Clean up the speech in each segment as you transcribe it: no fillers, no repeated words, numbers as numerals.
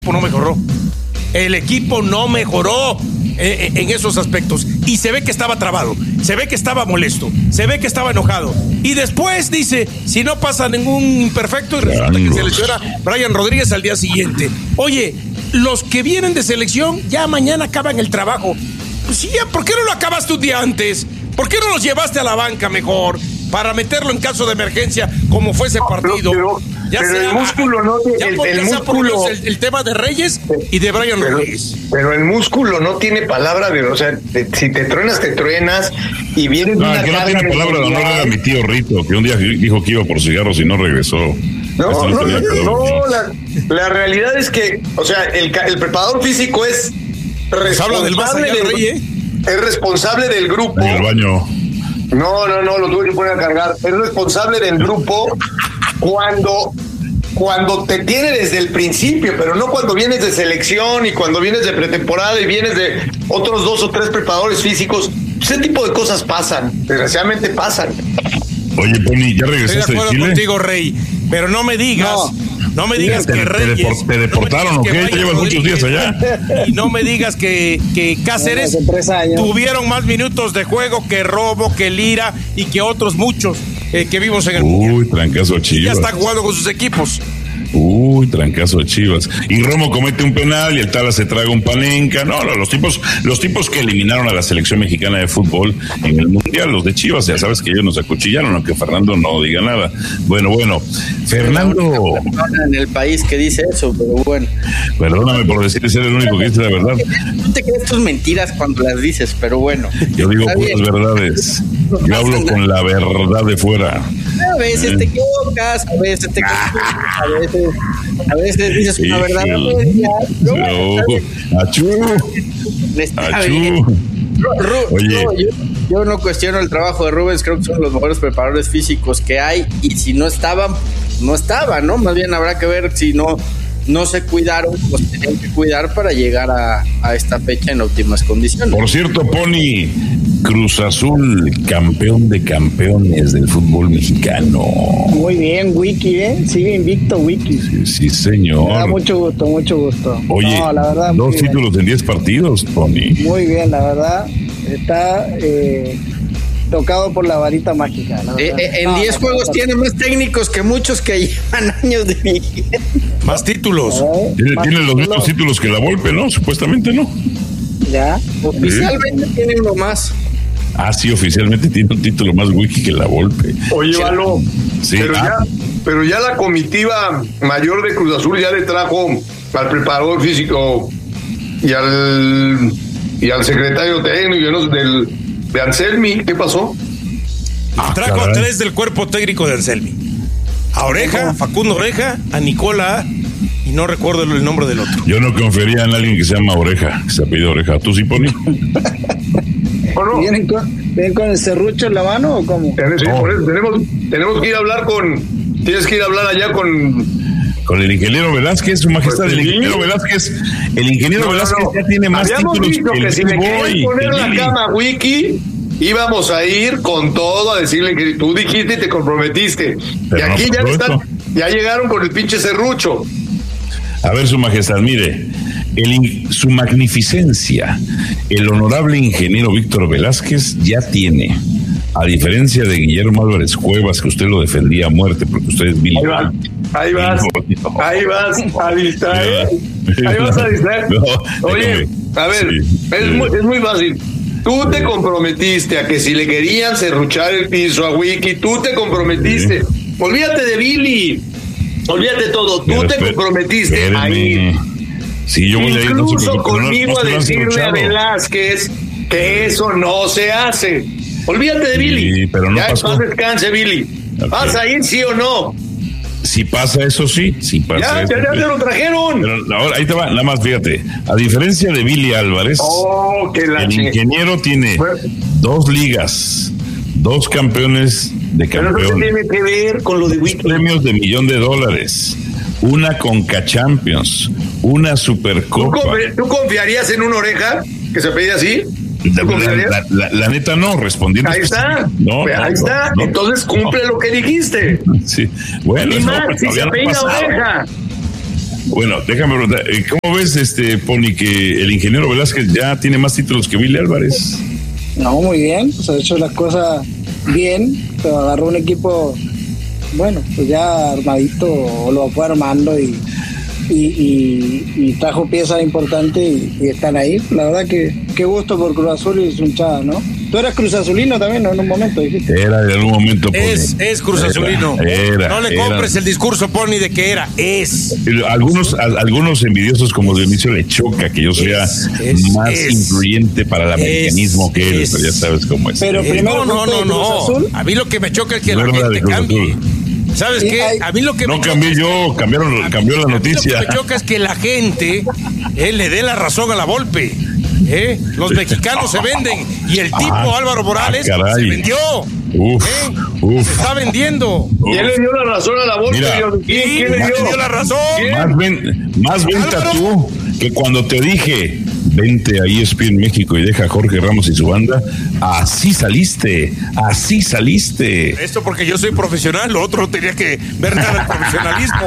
no mejoró. El equipo no mejoró en esos aspectos. Y se ve que estaba trabado, se ve que estaba molesto, se ve que estaba enojado. Y después dice, si no pasa ningún imperfecto, y resulta que selecciona Brian Rodríguez al día siguiente. Oye, los que vienen de selección ya mañana acaban el trabajo. Pues sí, ¿por qué no lo acabaste un día antes? ¿Por qué no los llevaste a la banca mejor? Para meterlo en caso de emergencia, como fue ese partido. Pero el músculo no tiene. El músculo. El tema de Reyes y de Brian Rodríguez. Pero el músculo no tiene palabra de. O sea, si te truenas, te truenas. Y viene no, el que no tiene palabra de honor era mi tío Rito, que un día dijo que iba por cigarros y no regresó. La realidad es que, o sea, el preparador físico es responsable es responsable del grupo. En el baño. No, lo tuve que poner a cargar. Es responsable del grupo cuando te tiene desde el principio, pero no cuando vienes de selección y cuando vienes de pretemporada y vienes de otros 2 o 3 preparadores físicos. Ese tipo de cosas pasan, desgraciadamente pasan. Oye, Pony, ¿ya regresaste de Chile? Estoy de acuerdo contigo, Rey, pero no me digas... No me digas que Reyes... ¿Te deportaron o qué? Llevas muchos días allá. Y no me digas que Cáceres tuvieron más minutos de juego que Robo, que Lira y que otros muchos que vimos en el Mundial. Uy, trancazo a Chivas. Ya están jugando con sus equipos. Uy, trancazo a Chivas. Y Romo comete un penal y el Tala se traga un Panenka. No, los tipos que eliminaron a la selección mexicana de fútbol en el Mundial, los de Chivas, ya sabes que ellos nos acuchillaron, aunque Fernando no diga nada. Bueno, Fernando. En el país que dice eso, pero bueno. Perdóname por decir ser el único que dice la verdad. No te crees tus mentiras cuando las dices, pero bueno. Yo digo puras verdades. Yo hablo con la verdad de fuera. A veces te equivocas, a veces te confundes, a veces dices una verdad. Oye, yo no cuestiono el trabajo de Rubens, creo que son los mejores preparadores físicos que hay, y si no estaban, ¿no? Más bien habrá que ver si no se cuidaron, pues tenían que cuidar para llegar a esta fecha en óptimas condiciones. Por cierto, Pony, Cruz Azul, campeón de campeones del fútbol mexicano. Muy bien, Wiki, sigue invicto Wiki. Sí, señor. Me da mucho gusto. Oye, la verdad, 2 títulos en 10 partidos, Pony. Muy bien, la verdad, está tocado por la varita mágica. En 10 juegos tiene más técnicos que muchos que llevan años de vigencia. Más títulos. Tiene los mismos títulos que la Volpe, ¿no? Supuestamente, ¿no? Ya. Oficialmente tiene uno más. Ah, sí, oficialmente tiene un título más Wiki que la Volpe. Oye, Valo, sí, pero ya la comitiva mayor de Cruz Azul ya le trajo al preparador físico y al secretario técnico de Anselmi. ¿Qué pasó? Trajo a 3 del cuerpo técnico de Anselmi. A Oreja, Facundo Oreja, a Nicola, y no recuerdo el nombre del otro. Yo no confiaría en alguien que se llama Oreja, que se apellida Oreja. ¿Tú sí, Pony? ¿Vienen con el serrucho en la mano o cómo? Sí, por eso tenemos que ir a hablar tienes que ir a hablar allá con el ingeniero Velázquez, su majestad, el ingeniero Velázquez. El ingeniero Velázquez ya tiene más títulos que el si me quieres poner la cama Wiki, íbamos a ir con todo a decirle que tú dijiste y te comprometiste. Pero y aquí ya llegaron con el pinche serrucho. A ver, su majestad, mire, su magnificencia, el honorable ingeniero Víctor Velázquez ya tiene, a diferencia de Guillermo Álvarez Cuevas, que usted lo defendía a muerte porque usted es Billy. Ahí vas a distraer. Oye, a ver, es muy fácil. Tú te comprometiste a que si le querían serruchar el piso a Wiki, tú te comprometiste. Sí. Olvídate de Billy. Olvídate de todo. Tú te comprometiste a ir. Sí, yo voy incluso conmigo a decirle a Velázquez que eso no se hace. Olvídate de Billy. Sí, pero no ya pasó. Descanse, Billy. Okay. ¿Vas a ir, sí o no? Si pasa eso, sí. Si pasa ya te lo trajeron. Pero ahora, ahí te va, nada más, fíjate. A diferencia de Billy Álvarez, el ingeniero tiene 2 ligas, 2 campeones de campeones. Pero eso tiene que ver con lo de Wiki. Premios de $1,000,000. Una Conca Champions, una Supercopa. ¿Tú confiarías en una Oreja que se pedía así? La neta no, respondiendo. Ahí está. Ahí está. Entonces cumple lo que dijiste. Sí. Bueno, y más, si se apellida Oreja. Bueno, déjame preguntar, ¿cómo ves, Pony, que el ingeniero Velázquez ya tiene más títulos que Billy Álvarez? No, muy bien, pues ha hecho las cosas bien, pero agarró un equipo, bueno, pues ya armadito, lo fue armando y trajo piezas importantes y están ahí. La verdad que qué gusto por Cruz Azul y su hinchada, ¿no? Tú eras Cruz Azulino también, ¿no? En un momento dijiste. Era en algún momento, Pony. Es Cruz Azulino. No le compres el discurso, Pony, de que es. Algunos envidiosos como Dionisio le choca que yo sea más influyente para el americanismo que él, pero ya sabes cómo es. Pero primero no. A mí lo que me choca es que la gente cambie. ¿Sabes qué? A mí lo que no cambié yo, cambió la noticia. Lo que me choca es que la gente le dé la razón a la Volpe. Los mexicanos se venden y el tipo Álvaro Morales se vendió. Se está vendiendo. ¿Quién le dio la razón a la Volpe? ¿Quién le dio la razón? Más venta tú que cuando te dije vente a ESPN México y deja a Jorge Ramos y su banda, así saliste. Esto porque yo soy profesional, lo otro no tenía que ver nada del profesionalismo.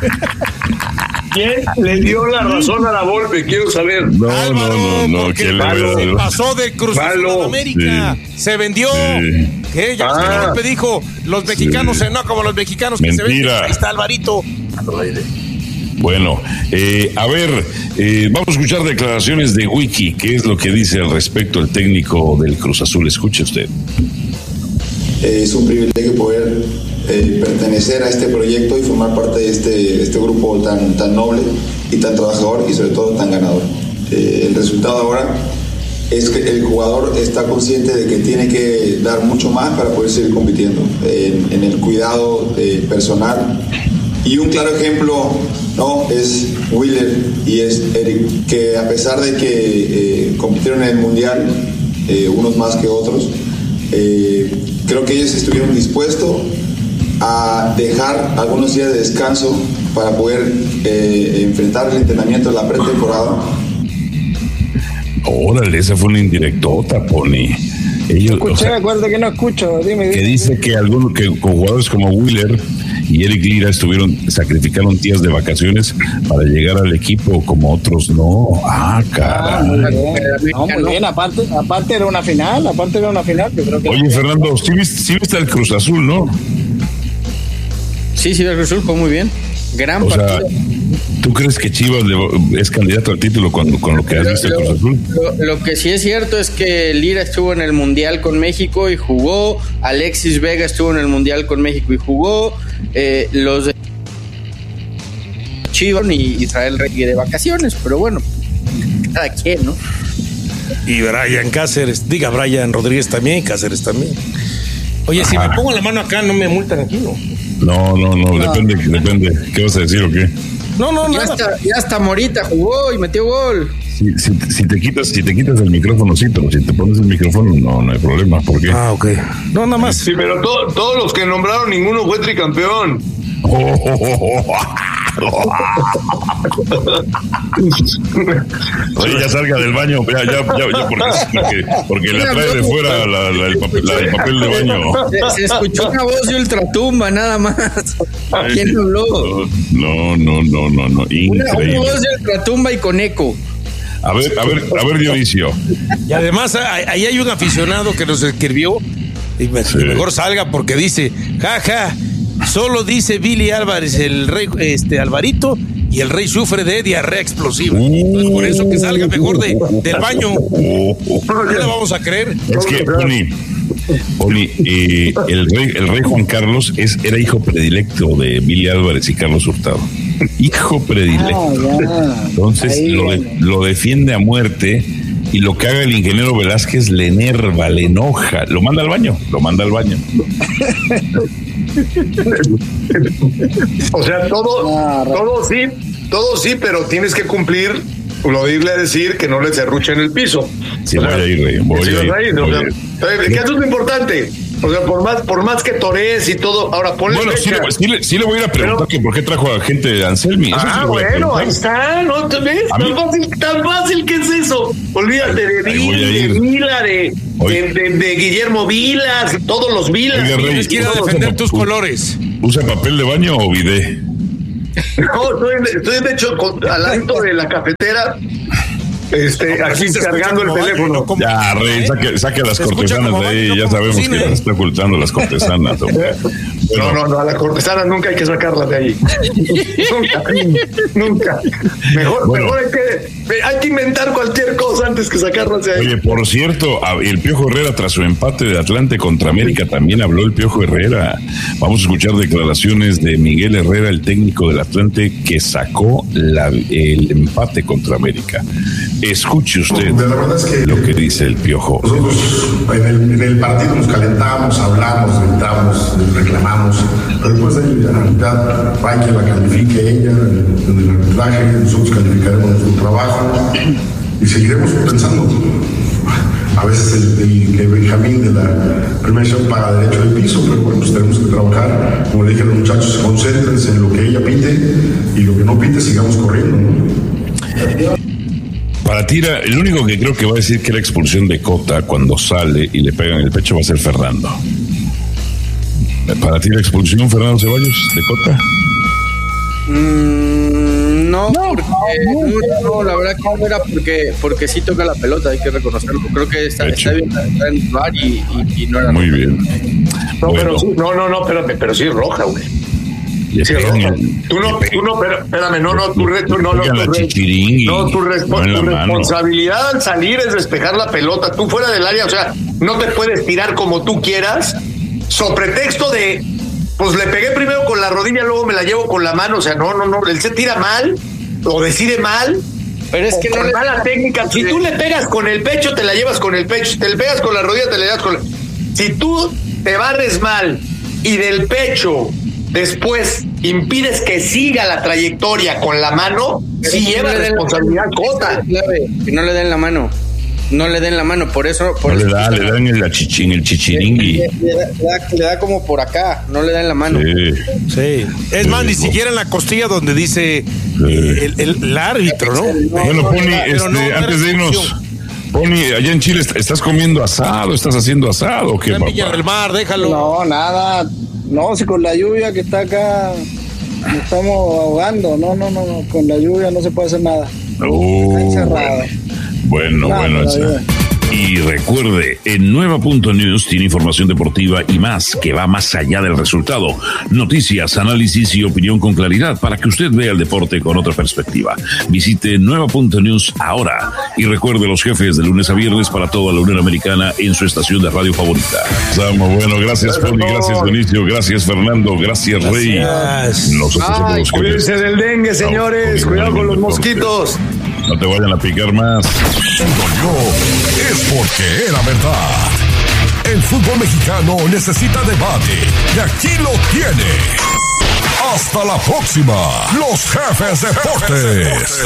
¿Quién le dio la razón a la Volpe? Quiero saber. No. Porque se pasó de Cruz Azul a América. Sí. Se vendió. Sí. ¿Qué? Ya ves que la Volpe dijo, los mexicanos no como los mexicanos que Mentira. se venden. Ahí está Alvarito. Bueno, a ver, vamos a escuchar declaraciones de Wiki. ¿Qué es lo que dice al respecto el técnico del Cruz Azul? Escuche usted. Es un privilegio poder pertenecer a este proyecto y formar parte de este grupo tan noble y tan trabajador y sobre todo tan ganador. El resultado ahora es que el jugador está consciente de que tiene que dar mucho más para poder seguir compitiendo en el cuidado personal. Y un claro ejemplo es Wheeler y es Eric, que a pesar de que compitieron en el Mundial, unos más que otros, creo que ellos estuvieron dispuestos a dejar algunos días de descanso para poder enfrentar el entrenamiento de la pretemporada. Órale, esa fue una indirectota, Pony. Escuché, acuerdo que no escucho. Dime. Que dice que algunos con jugadores como Wheeler y Eric Lira sacrificaron días de vacaciones para llegar al equipo, como otros no. Caray. Muy bien. Aparte era una final. Yo creo que oye, Fernando, ¿sí viste el Cruz Azul, no? Sí, el Cruz Azul fue muy bien. Gran partido. ¿Tú crees que Chivas es candidato al título con lo que has visto el Cruz Azul? Lo que sí es cierto es que Lira estuvo en el Mundial con México y jugó. Alexis Vega estuvo en el Mundial con México y jugó. Los de Chivas y Israel Reyes de vacaciones, pero bueno, cada quien, ¿no? Y Brian Rodríguez también, Cáceres también. Oye, si me pongo la mano acá, ¿no me multan aquí, no? No, depende. ¿Qué vas a decir o qué? No, ya hasta Morita jugó y metió gol. Si te quitas el micrófono, sí, pero si te pones el micrófono, no hay problema. ¿Por qué? Ok. No, nada más. Sí, pero todos los que nombraron, ninguno fue tricampeón. Oye, ya salga del baño, ya porque le trae de fuera el papel de baño. Se escuchó una voz de ultratumba, nada más. ¿Quién habló? No, increíble. Una voz de ultratumba y con eco. A ver, Dionisio. Y además, ahí hay un aficionado que nos escribió y mejor salga porque dice, solo dice Billy Álvarez, el rey, Alvarito, y el rey sufre de diarrea explosiva. Entonces, por eso que salga mejor del baño. ¿Qué le vamos a creer? Es que, Pony, el rey Juan Carlos era hijo predilecto de Billy Álvarez y Carlos Hurtado. Hijo predilecto. Entonces lo defiende a muerte. Y lo que haga el ingeniero Velázquez le enerva, le enoja, lo manda al baño. O sea, todo sí, pero tienes que cumplir lo de irle a decir que no le serruche en el piso. Sí, voy a ir. ¿Qué es lo importante? O sea, por más que torees y todo, ahora ponle fecha. Sí le voy a ir a preguntar que por qué trajo a gente de Anselmi. Ahí está, ¿no? ¿Te ves? Tan fácil que es eso. Olvídate de Vila, de Guillermo Vilas, todos los Vilas. Tienes que ir a defender tus colores. ¿Usa papel de baño o bidé? No, estoy de hecho al lado de la cafetera. Aquí cargando el teléfono. Ya, Rey, saque las cortesanas de ahí. Ya sabemos que está ocultando las cortesanas. No, a las cortesanas nunca hay que sacarlas de ahí. Nunca. Mejor hay que inventar cualquier cosa antes que sacarlas de ahí. Oye, por cierto, el Piojo Herrera, tras su empate de Atlante contra América, también habló el Piojo Herrera. Vamos a escuchar declaraciones de Miguel Herrera, el técnico del Atlante, que sacó el empate contra América. Escuche usted lo que dice el Piojo. Nosotros en el partido nos calentamos, hablamos, gritamos, reclamamos, pero después de ahí ya hay que la califique ella en el arbitraje, nosotros calificaremos nuestro trabajo y seguiremos pensando. A veces que Benjamín de la primera sección paga derecho del piso, pero bueno, pues tenemos que trabajar. Como le dije a los muchachos, concéntrense en lo que ella pite y lo que no pite, sigamos corriendo, ¿no? Para Tira, el único que creo que va a decir que la expulsión de Cota cuando sale y le pegan en el pecho va a ser Fernando. ¿Para ti la expulsión, Fernando Ceballos, de Cota? No, la verdad que no era porque sí toca la pelota, hay que reconocerlo. Creo que está bien, está en el bar y no era. Muy bien. No, bueno. Espérate, pero sí es roja, güey. Sí, tú no, pero espérame, tu responsabilidad al salir es despejar la pelota, tú fuera del área, o sea, no te puedes tirar como tú quieras, so pretexto de, pues le pegué primero con la rodilla, luego me la llevo con la mano, o sea, no, él se tira mal, o decide mal, pero es que no mala técnica, si tú le pegas con el pecho, te la llevas con el pecho, si te le pegas con la rodilla, te la llevas con si tú te barres mal, y del pecho después impides que siga la trayectoria con la mano, si lleva responsabilidad Cota. Que no le den la mano. No le den la mano, por eso. Le dan el chichiringui. Le da como por acá, no le dan la mano. Sí. Es más, ni siquiera en la costilla donde dice el árbitro, ¿no? Bueno, Pony, antes de irnos. Pony, allá en Chile, ¿estás comiendo asado? ¿Estás haciendo asado o qué, papá? En Villa del Mar, déjalo. No, nada. No, si con la lluvia que está acá nos estamos ahogando. No, con la lluvia no se puede hacer nada. Está encerrado. Bueno. Y recuerde, en Nueva.News tiene información deportiva y más que va más allá del resultado. Noticias, análisis y opinión con claridad para que usted vea el deporte con otra perspectiva. Visite Nueva.News ahora y recuerde los jefes de lunes a viernes para toda la Unión Americana en su estación de radio favorita. Bueno, gracias Pony, gracias Benicio, gracias Fernando, gracias Rey. Nosotros cuídense del dengue, señores, cuidado con los mosquitos. No te vayan a picar más. Es porque era verdad. El fútbol mexicano necesita debate y aquí lo tiene. Hasta la próxima. Los Jefes Deportes.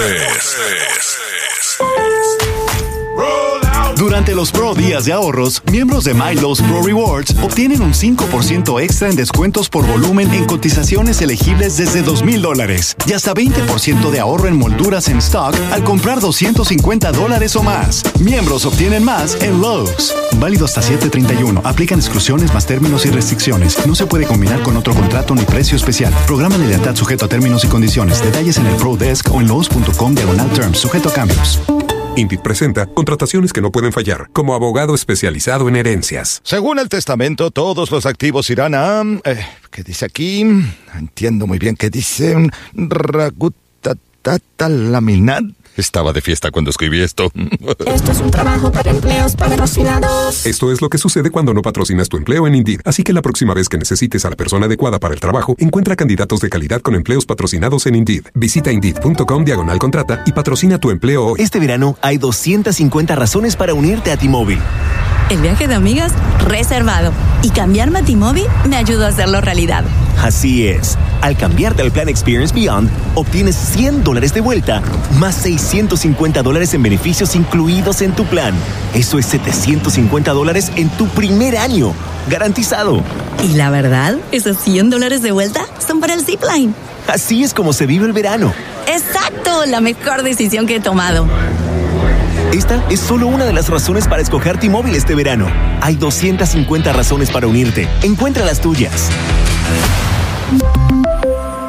Durante los Pro Días de Ahorros, miembros de MyLowe's Pro Rewards obtienen un 5% extra en descuentos por volumen en cotizaciones elegibles desde $2,000 y hasta 20% de ahorro en molduras en stock al comprar $250 o más. Miembros obtienen más en Lowe's. Válido hasta 7/31. Aplican exclusiones más términos y restricciones. No se puede combinar con otro contrato ni precio especial. Programa de lealtad sujeto a términos y condiciones. Detalles en el Pro Desk o en Lowe's.com/terms. Sujeto a cambios. Indeed presenta contrataciones que no pueden fallar, como abogado especializado en herencias. Según el testamento, todos los activos irán a... ¿qué dice aquí? Entiendo muy bien qué dice. Laminat. Estaba de fiesta cuando escribí esto. Esto es un trabajo para empleos patrocinados. Esto es lo que sucede cuando no patrocinas tu empleo en Indeed. Así que la próxima vez que necesites a la persona adecuada para el trabajo, encuentra candidatos de calidad con empleos patrocinados en Indeed. Visita Indeed.com/contrata y patrocina tu empleo hoy. Este verano hay 250 razones para unirte a T-Mobile. El viaje de amigas reservado. Y cambiarme a T-Mobile me ayudó a hacerlo realidad. Así es. Al cambiarte al plan Experience Beyond, obtienes $100 de vuelta, más $650 en beneficios incluidos en tu plan. Eso es $750 en tu primer año. Garantizado. Y la verdad, esos $100 de vuelta son para el Zipline. Así es como se vive el verano. ¡Exacto! La mejor decisión que he tomado. Esta es solo una de las razones para escoger T-Mobile este verano. Hay 250 razones para unirte. Encuentra las tuyas.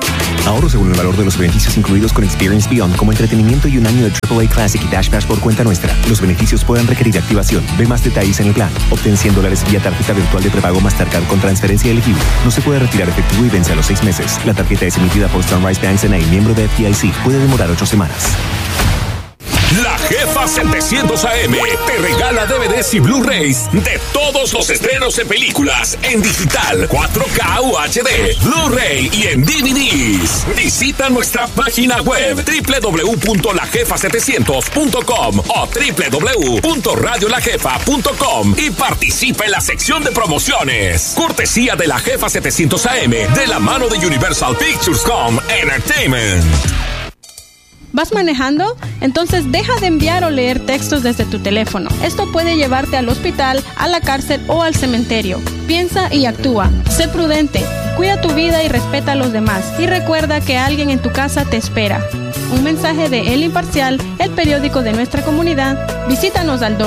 Ahorro según el valor de los beneficios incluidos con Experience Beyond, como entretenimiento y un año de AAA Classic y Dash Pass por cuenta nuestra. Los beneficios pueden requerir activación. Ve más detalles en el plan. Obtén $100 vía tarjeta virtual de prepago Mastercard con transferencia elegible. No se puede retirar efectivo y vence a los 6 meses. La tarjeta es emitida por Sunrise Banks N.A., miembro de FDIC. Puede demorar 8 semanas. La Jefa 700 AM te regala DVDs y Blu-rays de todos los estrenos de películas en digital, 4K UHD, Blu-ray y en DVDs. Visita nuestra página web www.lajefa700.com o www.radiolajefa.com y participa en la sección de promociones. Cortesía de La Jefa 700 AM de la mano de Universal Pictures Entertainment. ¿Vas manejando? Entonces deja de enviar o leer textos desde tu teléfono. Esto puede llevarte al hospital, a la cárcel o al cementerio. Piensa y actúa. Sé prudente. Cuida tu vida y respeta a los demás. Y recuerda que alguien en tu casa te espera. Un mensaje de El Imparcial, el periódico de nuestra comunidad. Visítanos al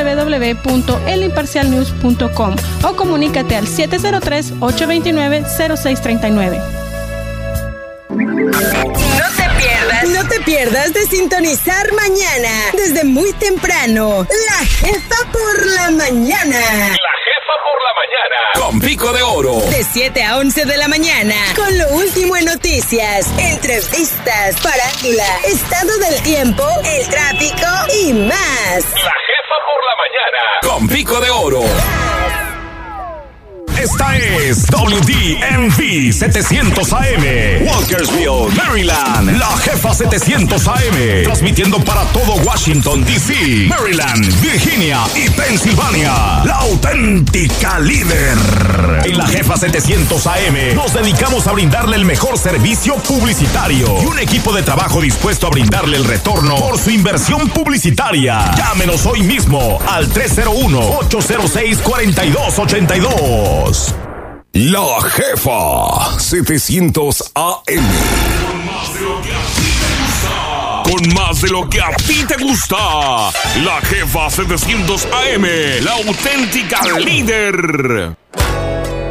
www.elimparcialnews.com o comunícate al 703-829-0639. No te pierdas de sintonizar mañana, desde muy temprano, La Jefa por la Mañana. La Jefa por la Mañana. Con Pico de Oro. De 7 a 11 de la mañana, con lo último en noticias, entrevistas, farándula, estado del tiempo, el tráfico y más. La Jefa por la Mañana. Con Pico de Oro. Esta es WDMV 700 AM, Walkersville, Maryland. La Jefa 700 AM, transmitiendo para todo Washington, D.C., Maryland, Virginia y Pensilvania. La auténtica líder. En La Jefa 700 AM nos dedicamos a brindarle el mejor servicio publicitario y un equipo de trabajo dispuesto a brindarle el retorno por su inversión publicitaria. Llámenos hoy mismo al 301-806-4282. La Jefa 700 AM. Con más de lo que a ti te gusta. La Jefa 700 AM, la auténtica líder.